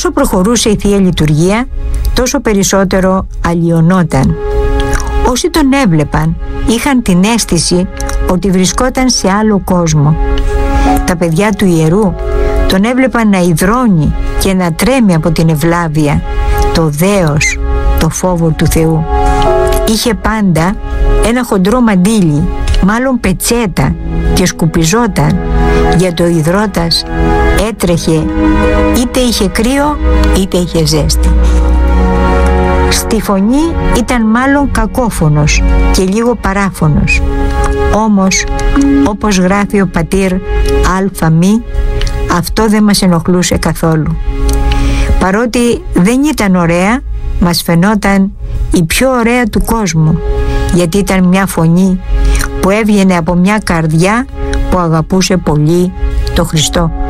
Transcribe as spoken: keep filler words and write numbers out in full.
όσο προχωρούσε η Θεία Λειτουργία, τόσο περισσότερο αλλοιωνόταν. Όσοι τον έβλεπαν είχαν την αίσθηση ότι βρισκόταν σε άλλο κόσμο. Τα παιδιά του ιερού τον έβλεπαν να υδρώνει και να τρέμει από την ευλάβεια, το δέος, το φόβο του Θεού. Είχε πάντα ένα χοντρό μαντίλι, μάλλον πετσέτα, και σκουπιζόταν, γιατί ο υδρότας έτρεχε είτε είχε κρύο είτε είχε ζέστη. Στη φωνή ήταν μάλλον κακόφωνος και λίγο παράφωνος. Όμως, όπως γράφει ο πατήρ Αλφα Μη, αυτό δεν μας ενοχλούσε καθόλου. Παρότι δεν ήταν ωραία, μας φαινόταν η πιο ωραία του κόσμου, γιατί ήταν μια φωνή που έβγαινε από μια καρδιά που αγαπούσε πολύ το Χριστό.